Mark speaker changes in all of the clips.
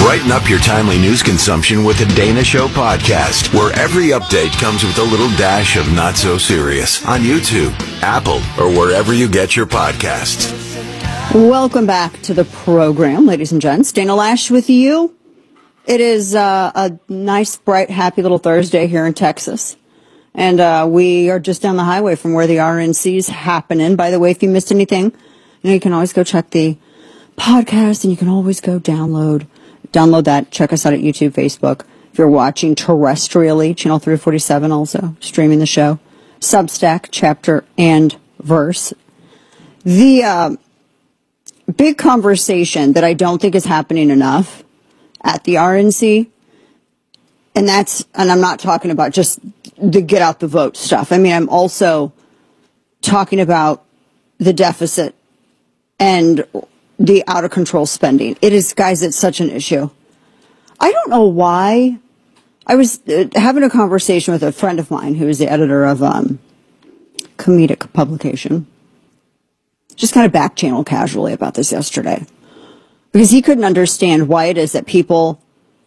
Speaker 1: Brighten up your timely news consumption with the Dana Show podcast, where every update comes with a little dash of not so serious on YouTube, Apple, or wherever you get your podcasts.
Speaker 2: Welcome back to the program, ladies and gents. Dana Loesch with you. It is a nice, bright, happy little Thursday here in Texas. And we are just down the highway from where the RNC's happening. By the way, if you missed anything, you can always go check the podcast, and you can always go download that. Check us out at YouTube, Facebook. If you're watching terrestrially, channel 347 also, streaming the show. Substack, chapter and verse. The big conversation that I don't think is happening enough at the RNC, and I'm not talking about just the get out the vote stuff. I mean, I'm also talking about the deficit and the out of control spending. It is, guys, it's such an issue. I don't know why. I was having a conversation with a friend of mine who is the editor of comedic publication. Just kind of back channel casually about this yesterday. Because he couldn't understand why it is that people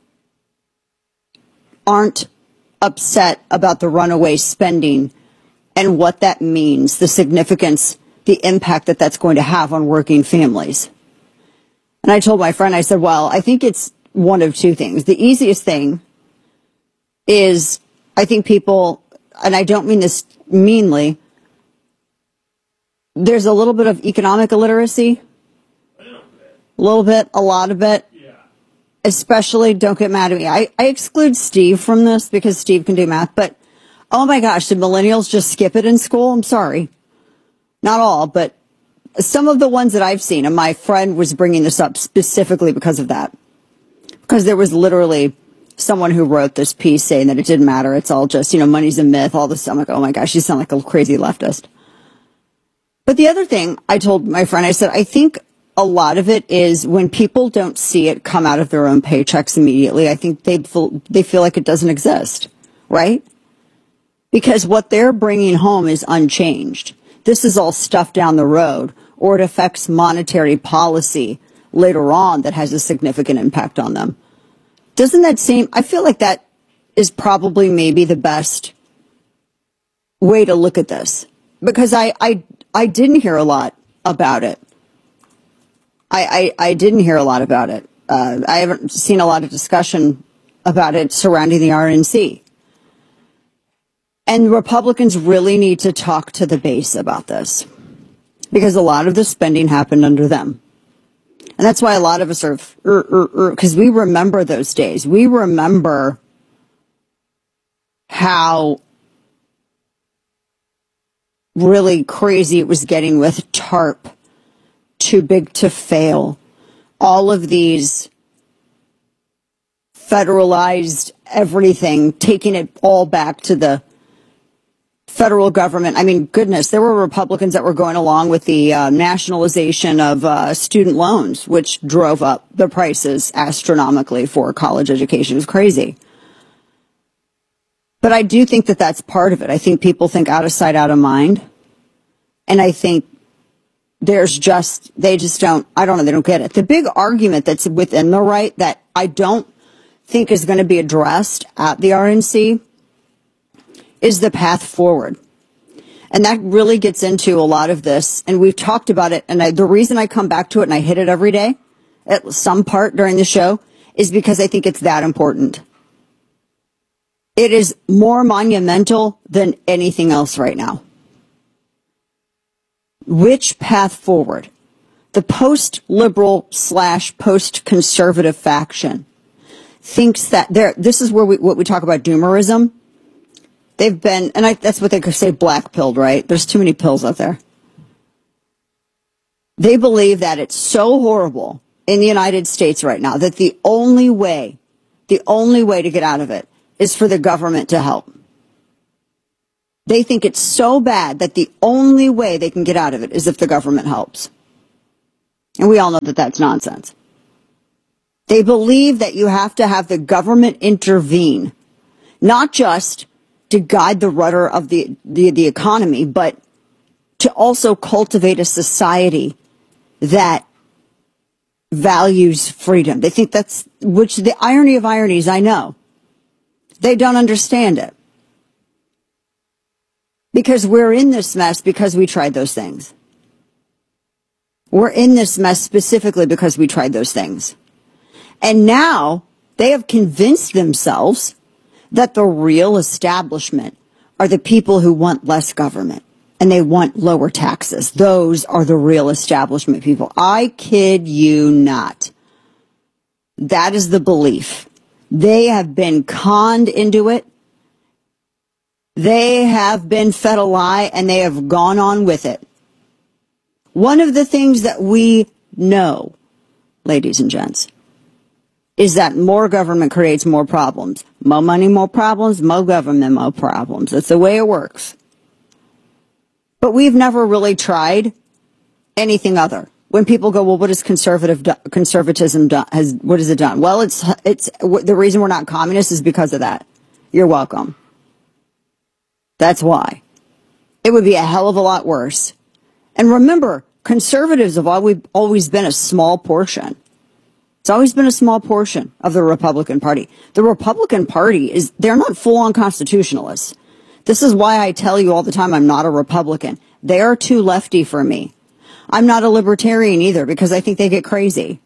Speaker 2: aren't upset about the runaway spending and what that means, the significance, the impact that that's going to have on working families. And I told my friend, I said, well, I think it's one of two things. The easiest thing is, I think people, and I don't mean this meanly, there's a little bit of economic illiteracy. A little bit, a lot of it. Yeah. Especially, don't get mad at me. I exclude Steve from this because Steve can do math, but oh my gosh, did millennials just skip it in school? I'm sorry. Not all, but some of the ones that I've seen, and my friend was bringing this up specifically because of that. Because there was literally someone who wrote this piece saying that it didn't matter. It's all just, money's a myth, all this. I'm like, oh my gosh, you sound like a crazy leftist. But the other thing I told my friend, I said, I think a lot of it is when people don't see it come out of their own paychecks immediately, I think they feel like it doesn't exist, right? Because what they're bringing home is unchanged. This is all stuff down the road, or it affects monetary policy later on that has a significant impact on them. Doesn't that seem, I feel like that is probably maybe the best way to look at this, because I didn't hear a lot about it. I didn't hear a lot about it. I haven't seen a lot of discussion about it surrounding the RNC. And Republicans really need to talk to the base about this, because a lot of the spending happened under them. And that's why a lot of us are, because we remember those days. We remember how really crazy it was getting with TARP, too big to fail. All of these federalized everything, taking it all back to the federal government. I mean, goodness, there were Republicans that were going along with the nationalization of student loans, which drove up the prices astronomically for college education. It was crazy. But I do think that that's part of it. I think people think out of sight, out of mind. And I think they just don't, I don't know, they don't get it. The big argument that's within the right that I don't think is going to be addressed at the RNC is the path forward. And that really gets into a lot of this. And we've talked about it. And the reason I come back to it and I hit it every day at some part during the show is because I think it's that important. It is more monumental than anything else right now. Which path forward? The post-liberal / post-conservative faction thinks that this is where what we talk about doomerism. They've been, and that's what they could say, black-pilled, right? There's too many pills out there. They believe that it's so horrible in the United States right now that the only way to get out of it is for the government to help. They think it's so bad that the only way they can get out of it is if the government helps. And we all know that that's nonsense. They believe that you have to have the government intervene, not just to guide the rudder of the economy, but to also cultivate a society that values freedom. They think that's, which the irony of ironies, I know. They don't understand it. Because we're in this mess because we tried those things. We're in this mess specifically because we tried those things. And now they have convinced themselves that the real establishment are the people who want less government and they want lower taxes. Those are the real establishment people. I kid you not. That is the belief. They have been conned into it. They have been fed a lie and they have gone on with it. One of the things that we know, ladies and gents, is that more government creates more problems. More money, more problems. More government, more problems. That's the way it works. But we've never really tried anything other. When people go, well, what has conservatism done? What has it done? Well, it's the reason we're not communists is because of that. You're welcome. That's why. It would be a hell of a lot worse. And remember, conservatives have always been a small portion. It's always been a small portion of the Republican Party. The Republican Party they're not full-on constitutionalists. This is why I tell you all the time I'm not a Republican. They are too lefty for me. I'm not a libertarian either because I think they get crazy.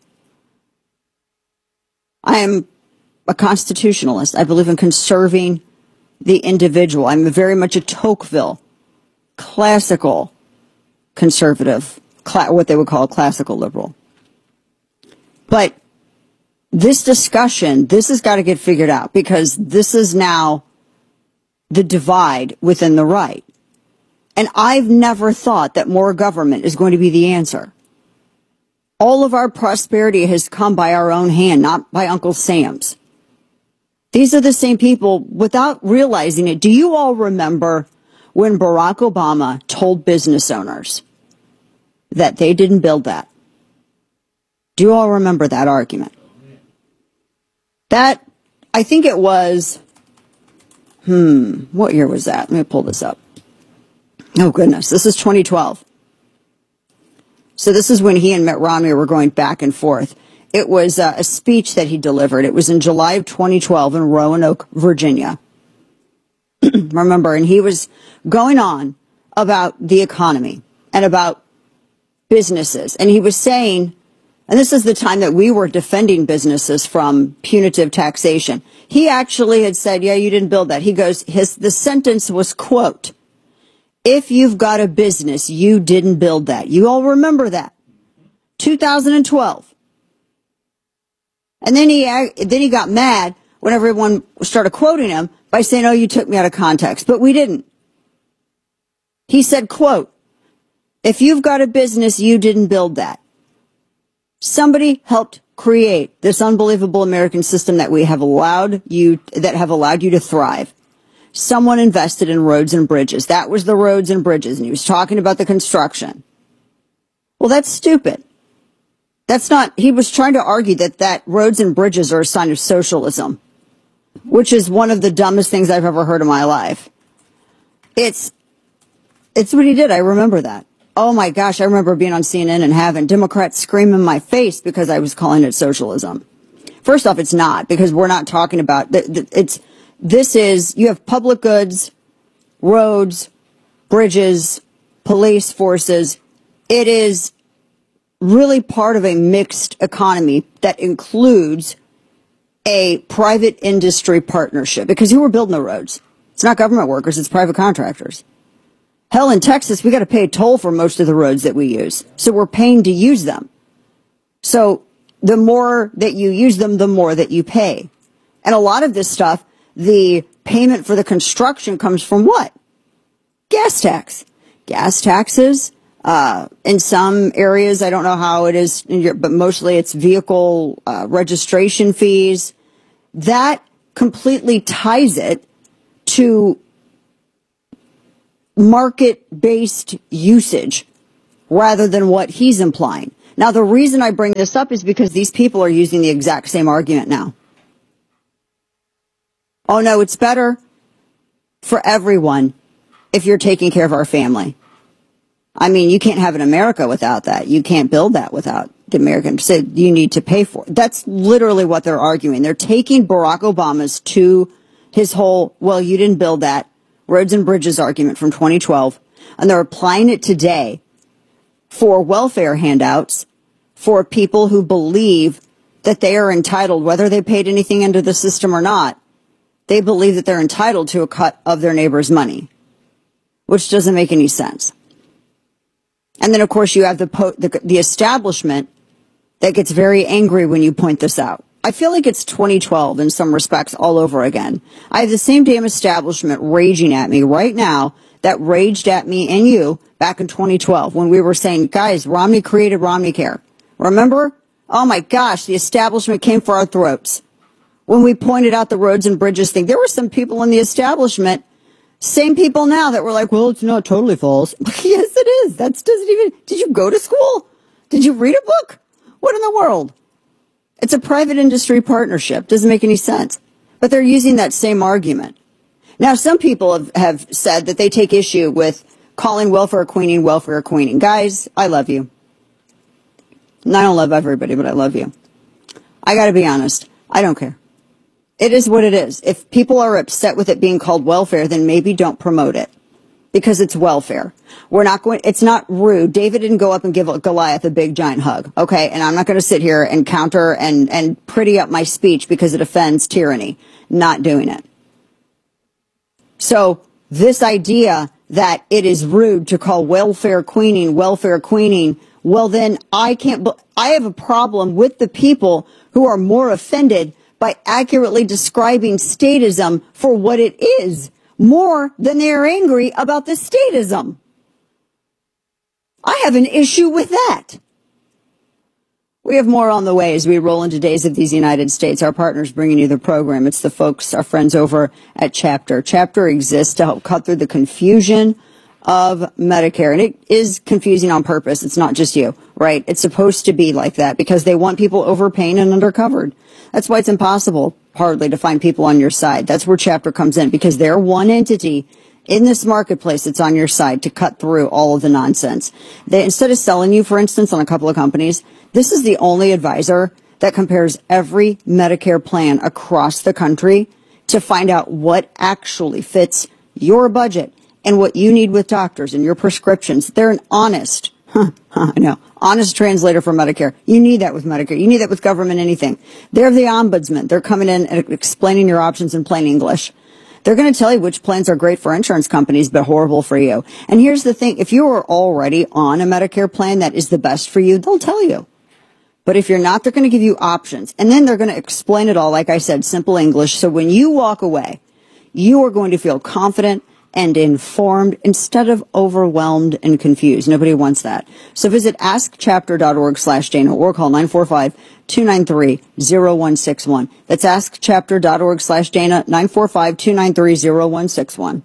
Speaker 2: I am a constitutionalist. I believe in conserving the individual. I'm very much a Tocqueville, classical conservative, what they would call a classical liberal. But this discussion, this has got to get figured out because this is now the divide within the right. And I've never thought that more government is going to be the answer. All of our prosperity has come by our own hand, not by Uncle Sam's. These are the same people without realizing it. Do you all remember when Barack Obama told business owners that they didn't build that? Do you all remember that argument? That, I think it was, what year was that? Let me pull this up. Oh, goodness. This is 2012. So this is when he and Mitt Romney were going back and forth. It was a speech that he delivered. It was in July of 2012 in Roanoke, Virginia. Remember, and he was going on about the economy and about businesses. And he was saying, and this is the time that we were defending businesses from punitive taxation. He actually had said, yeah, you didn't build that. He goes, the sentence was, quote, if you've got a business, you didn't build that. You all remember that. 2012. And then he got mad when everyone started quoting him by saying, oh, you took me out of context. But we didn't. He said, quote, if you've got a business, you didn't build that. Somebody helped create this unbelievable American system that have allowed you to thrive. Someone invested in roads and bridges. That was the roads and bridges. And he was talking about the construction. Well, that's stupid. That's not, he was trying to argue that roads and bridges are a sign of socialism, which is one of the dumbest things I've ever heard in my life. It's what he did. I remember that. Oh my gosh. I remember being on CNN and having Democrats scream in my face because I was calling it socialism. First off, it's not, because we're not talking about, you have public goods, roads, bridges, police forces. It is really part of a mixed economy that includes a private industry partnership. Because who are building the roads? It's not government workers, it's private contractors. Hell, in Texas, we got to pay a toll for most of the roads that we use. So we're paying to use them. So the more that you use them, the more that you pay. And a lot of this stuff, the payment for the construction comes from what? Gas tax. Gas taxes. In some areas, I don't know how it is, but mostly it's vehicle registration fees. That completely ties it to market-based usage rather than what he's implying. Now, the reason I bring this up is because these people are using the exact same argument now. Oh, no, it's better for everyone if you're taking care of our family. I mean, you can't have an America without that. You can't build that without the American said you need to pay for. That's literally what they're arguing. They're taking Barack Obama's to his whole, well, you didn't build that, roads and bridges argument from 2012, and they're applying it today for welfare handouts for people who believe that they are entitled, whether they paid anything into the system or not, they believe that they're entitled to a cut of their neighbor's money, which doesn't make any sense. And then, of course, you have the establishment that gets very angry when you point this out. I feel like it's 2012 in some respects all over again. I have the same damn establishment raging at me right now that raged at me and you back in 2012 when we were saying, guys, Romney created Romneycare. Remember? Oh, my gosh, the establishment came for our throats. When we pointed out the roads and bridges thing, there were some people in the establishment, same people now, that were like, well, it's not totally false. Yes, it is. Did you go to school? Did you read a book? What in the world? It's a private industry partnership. Doesn't make any sense. But they're using that same argument. Now, some people have said that they take issue with calling welfare queening. Guys, I love you. And I don't love everybody, but I love you. I got to be honest. I don't care. It is what it is. If people are upset with it being called welfare, then maybe don't promote it because it's welfare. It's not rude. David didn't go up and give Goliath a big giant hug. Okay. And I'm not going to sit here and counter and pretty up my speech because it offends tyranny. Not doing it. So this idea that it is rude to call welfare queening, well, then I have a problem with the people who are more offended by accurately describing statism for what it is, more than they are angry about the statism. I have an issue with that. We have more on the way as we roll into Days of these United States. Our partners bringing you the program. It's the folks, our friends over at Chapter. Chapter exists to help cut through the confusion of Medicare. And it is confusing on purpose. It's not just you, right? It's supposed to be like that because they want people overpaying and undercovered. That's why it's impossible, hardly, to find people on your side. That's where Chapter comes in because they're one entity in this marketplace that's on your side to cut through all of the nonsense. Instead of selling you, for instance, on a couple of companies, this is the only advisor that compares every Medicare plan across the country to find out what actually fits your budget and what you need with doctors and your prescriptions. They're an honest translator for Medicare. You need that with Medicare. You need that with government anything. They're the ombudsman. They're coming in and explaining your options in plain English. They're going to tell you which plans are great for insurance companies but horrible for you. And here's the thing. If you are already on a Medicare plan that is the best for you, they'll tell you. But if you're not, they're going to give you options. And then they're going to explain it all, like I said, simple English. So when you walk away, you are going to feel confident and informed instead of overwhelmed and confused. Nobody wants that. So visit askchapter.org/Dana or call 945-293-0161. That's askchapter.org/Dana, 945-293-0161.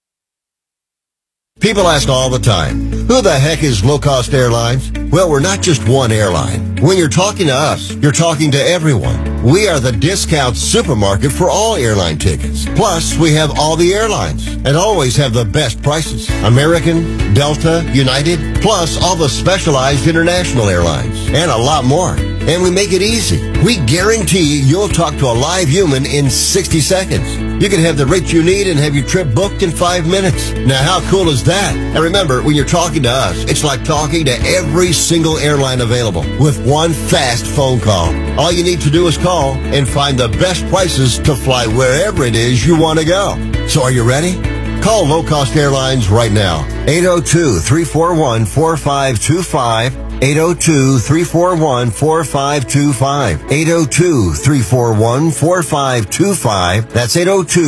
Speaker 3: People ask all the time, who the heck is Low Cost Airlines? Well, we're not just one airline. When you're talking to us, you're talking to everyone. We are the discount supermarket for all airline tickets. Plus, we have all the airlines and always have the best prices. American, Delta, United, plus all the specialized international airlines and a lot more. And we make it easy. We guarantee you'll talk to a live human in 60 seconds. You can have the rate you need and have your trip booked in 5 minutes. Now, how cool is that? And remember, when you're talking to us, it's like talking to every single airline available with one fast phone call. All you need to do is call and find the best prices to fly wherever it is you want to go. So are you ready? Call Low Cost Airlines right now. 802-341-4525. 802-341-4525. 802-341-4525. That's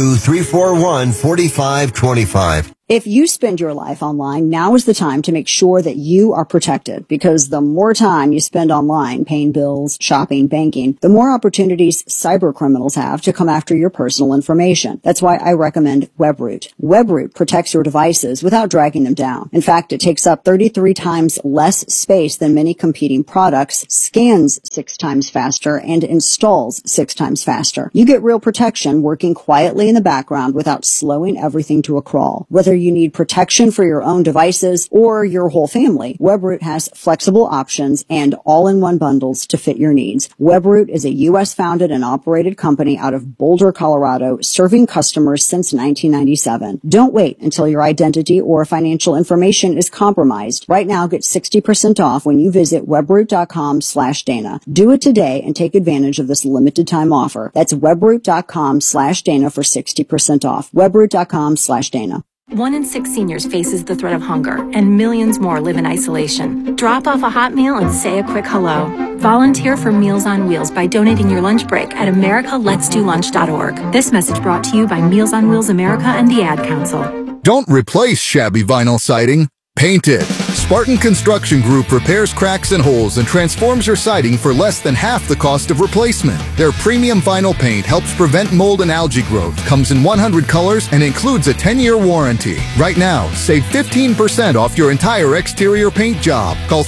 Speaker 3: 802-341-4525.
Speaker 2: If you spend your life online, now is the time to make sure that you are protected, because the more time you spend online paying bills, shopping, banking, the more opportunities cyber criminals have to come after your personal information. That's why I recommend WebRoot. WebRoot protects your devices without dragging them down. In fact, it takes up 33 times less space than many competing products, scans 6 times faster, and installs 6 times faster. You get real protection working quietly in the background without slowing everything to a crawl. Whether you need protection for your own devices or your whole family, Webroot has flexible options and all-in-one bundles to fit your needs. Webroot is a U.S.-founded and operated company out of Boulder, Colorado, serving customers since 1997. Don't wait until your identity or financial information is compromised. Right now, get 60% off when you visit webroot.com/Dana. Do it today and take advantage of this limited time offer. That's webroot.com/Dana for 60% off. Webroot.com/Dana.
Speaker 4: 1 in 6 seniors faces the threat of hunger, and millions more live in isolation. Drop off a hot meal and say a quick hello. Volunteer for Meals on Wheels by donating your lunch break at americaletsdolunch.org. This message brought to you by Meals on Wheels America and the Ad Council.
Speaker 5: Don't replace shabby vinyl siding. Paint it. Spartan Construction Group repairs cracks and holes and transforms your siding for less than half the cost of replacement. Their premium vinyl paint helps prevent mold and algae growth, comes in 100 colors, and includes a 10-year warranty. Right now, save 15% off your entire exterior paint job. Call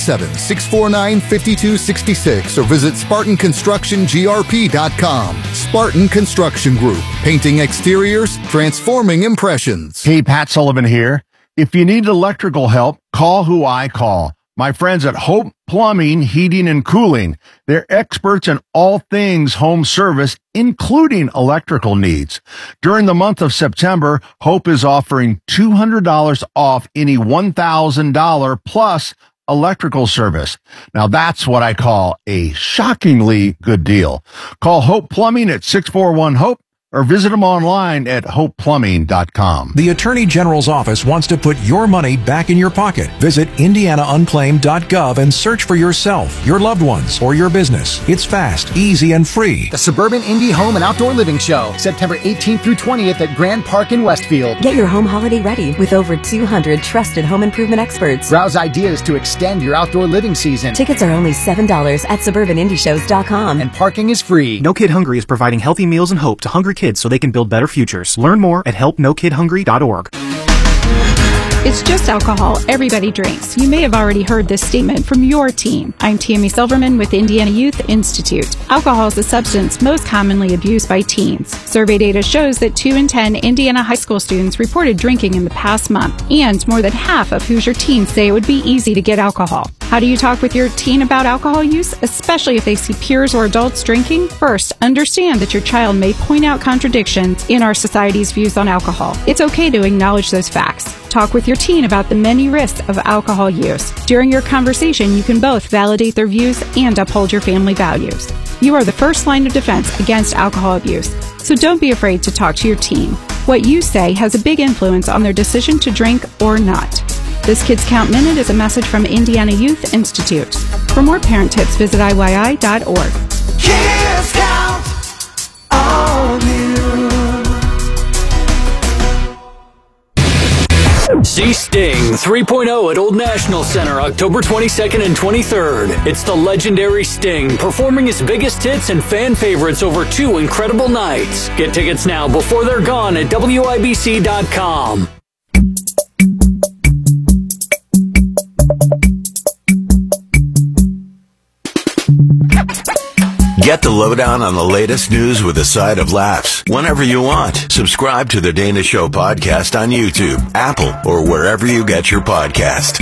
Speaker 5: 317-649-5266 or visit SpartanConstructionGRP.com. Spartan Construction Group. Painting exteriors, transforming impressions.
Speaker 6: Hey, Pat Sullivan here. If you need electrical help, call who I call. My friends at Hope Plumbing, Heating, and Cooling. They're experts in all things home service, including electrical needs. During the month of September, Hope is offering $200 off any $1,000 plus electrical service. Now that's what I call a shockingly good deal. Call Hope Plumbing at 641-HOPE. Or visit them online at hopeplumbing.com.
Speaker 7: The Attorney General's office wants to put your money back in your pocket. Visit indianaunclaimed.gov and search for yourself, your loved ones, or your business. It's fast, easy, and free.
Speaker 8: The Suburban Indy Home and Outdoor Living Show, September 18th through 20th at Grand Park in Westfield.
Speaker 9: Get your home holiday ready with over 200 trusted home improvement experts.
Speaker 8: Browse ideas to extend your outdoor living season.
Speaker 9: Tickets are only $7 at suburbanindyshows.com.
Speaker 8: And parking is free.
Speaker 10: No Kid Hungry is providing healthy meals and hope to hungry kids so they can build better futures. Learn more at helpnokidhungry.org.
Speaker 11: It's just alcohol. Everybody drinks. You may have already heard this statement from your teen. I'm Tammy Silverman with Indiana Youth Institute. Alcohol is the substance most commonly abused by teens. Survey data shows that 2 in 10 Indiana high school students reported drinking in the past month, and more than half of Hoosier teens say it would be easy to get alcohol. How do you talk with your teen about alcohol use, especially if they see peers or adults drinking? First, understand that your child may point out contradictions in our society's views on alcohol. It's okay to acknowledge those facts. Talk with your teen about the many risks of alcohol use. During your conversation, you can both validate their views and uphold your family values. You are the first line of defense against alcohol abuse, so don't be afraid to talk to your teen. What you say has a big influence on their decision to drink or not. This Kids Count Minute is a message from Indiana Youth Institute. For more parent tips, visit IYI.org.
Speaker 12: Kids Count on you.
Speaker 13: See Sting 3.0 at Old National Center October 22nd and 23rd. It's the legendary Sting performing his biggest hits and fan favorites over 2 incredible nights. Get tickets now before they're gone at WIBC.com.
Speaker 1: Get the lowdown on the latest news with a side of laughs whenever you want. Subscribe to the Dana Show podcast on YouTube, Apple, or wherever you get your podcast.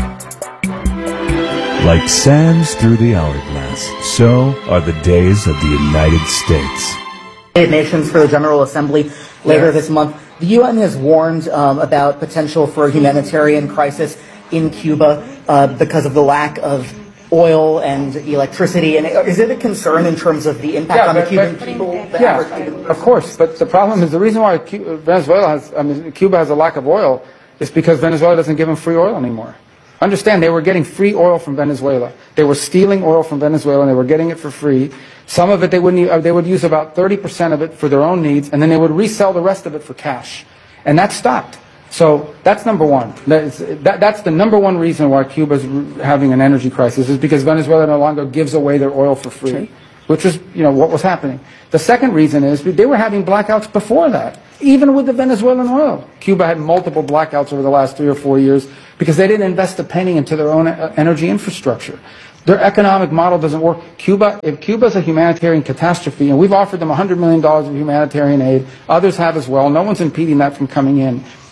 Speaker 14: Like sands through the hourglass, so are the days of the United States.
Speaker 15: United Nations for the General Assembly later this month. The UN has warned about potential for a humanitarian crisis in Cuba because of the lack of oil and electricity, and is it a concern in terms of the impact on the Cuban people?
Speaker 16: Of course, but the problem is the reason why Cuba has a lack of oil is because Venezuela doesn't give them free oil anymore. Understand, they were getting free oil from Venezuela. They were stealing oil from Venezuela, and they were getting it for free. Some of it they would use about 30% of it for their own needs, and then they would resell the rest of it for cash, and that stopped. So that's number one. That's the number one reason why Cuba's having an energy crisis, is because Venezuela no longer gives away their oil for free, which is, what was happening. The second reason is they were having blackouts before that, even with the Venezuelan oil. Cuba had multiple blackouts over the last 3 or 4 years because they didn't invest a penny into their own energy infrastructure. Their economic model doesn't work. If Cuba's a humanitarian catastrophe, and we've offered them $100 million of humanitarian aid, others have as well, no one's impeding that from coming in.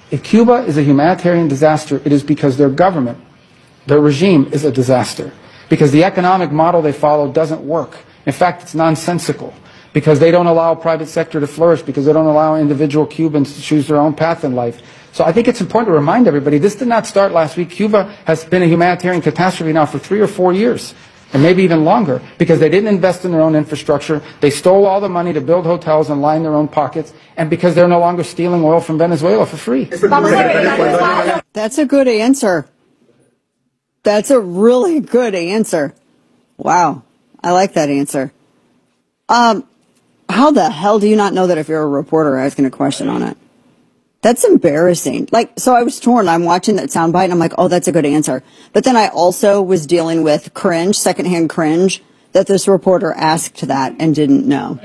Speaker 16: If Cuba is a humanitarian disaster, it is because their government, their regime is a disaster. Because the economic model they follow doesn't work. In fact, it's nonsensical. Because they don't allow private sector to flourish. Because they don't allow individual Cubans to choose their own path in life. So I think it's important to remind everybody, this did not start last week. Cuba has been a humanitarian catastrophe now for 3 or 4 years. And maybe even longer, because they didn't invest in their own infrastructure, they stole all the money to build hotels and line their own pockets, and because they're no longer stealing oil from Venezuela for free.
Speaker 2: That's a good answer. That's a really good answer. Wow. I like that answer. How the hell do you not know that if you're a reporter asking a question on it? That's embarrassing. So I was torn. I'm watching that soundbite and I'm like, oh, that's a good answer. But then I also was dealing with cringe, secondhand cringe, that this reporter asked that and didn't know.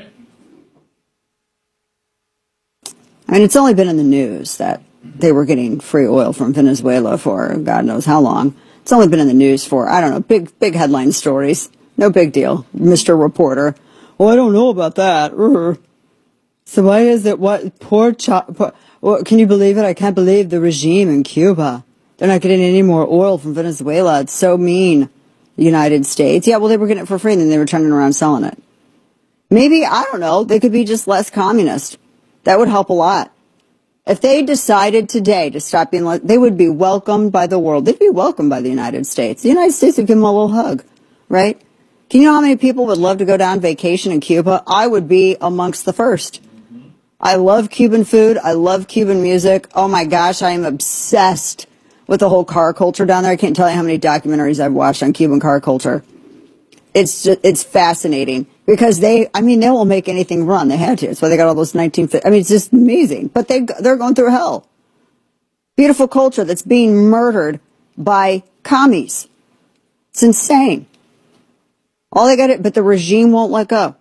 Speaker 2: I mean, it's only been in the news that they were getting free oil from Venezuela for God knows how long. It's only been in the news for, I don't know, big headline stories. No big deal, Mr. Reporter. Oh, I don't know about that. So why is it well, can you believe it? I can't believe the regime in Cuba. They're not getting any more oil from Venezuela. It's so mean, the United States. Yeah, well, they were getting it for free and then they were turning around selling it. Maybe, I don't know, they could be just less communist. That would help a lot. If they decided today to stop being like, they would be welcomed by the world. They'd be welcomed by the United States. The United States would give them a little hug, right? Can you know how many people would love to go down vacation in Cuba? I would be amongst the first. I love Cuban food. I love Cuban music. Oh my gosh, I am obsessed with the whole car culture down there. I can't tell you how many documentaries I've watched on Cuban car culture. It's fascinating because they will make anything run. They had to. That's why they got all those 1950s. I mean, it's just amazing. But they're going through hell. Beautiful culture that's being murdered by commies. It's insane. All they got it, but the regime won't let go.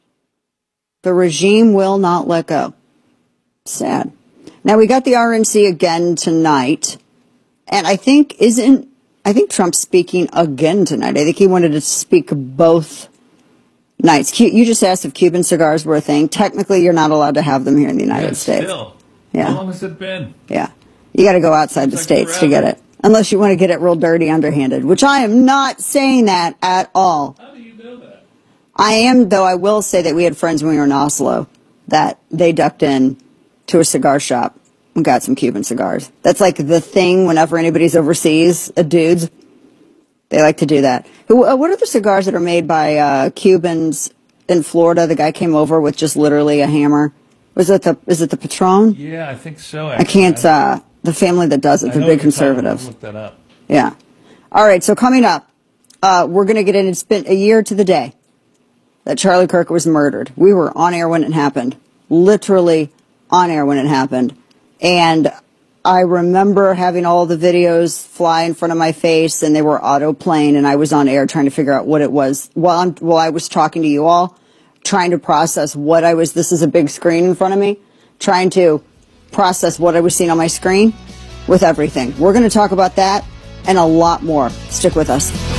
Speaker 2: The regime will not let go. Sad. Now, we got the RNC again tonight. And I think Trump's speaking again tonight. I think he wanted to speak both nights. You just asked if Cuban cigars were a thing. Technically, you're not allowed to have them here in the United States.
Speaker 17: Still.
Speaker 2: Yeah.
Speaker 17: How long has it been?
Speaker 2: Yeah. You got to go outside the states to get it. Unless you want to get it real dirty, underhanded, which I am not saying that at all.
Speaker 17: How do you know that?
Speaker 2: I am, though I will say that we had friends when we were in Oslo that they ducked in to a cigar shop and got some Cuban cigars. That's like the thing whenever anybody's overseas, dudes, they like to do that. What are the cigars that are made by Cubans in Florida? The guy came over with just literally a hammer. Is it the Patron?
Speaker 17: Yeah, I think so.
Speaker 2: Actually. I can't, the family that does it, they're big conservatives.
Speaker 17: Look that up.
Speaker 2: Yeah. All right, so coming up, we're going to get in. It's been a year to the day that Charlie Kirk was murdered. We were on air when it happened, literally on air when it happened. And I remember having all the videos fly in front of my face and they were auto-playing and I was on air trying to figure out what it was while I was talking to you all, trying to process this is a big screen in front of me, trying to process what I was seeing on my screen with everything. We're going to talk about that and a lot more. Stick with us.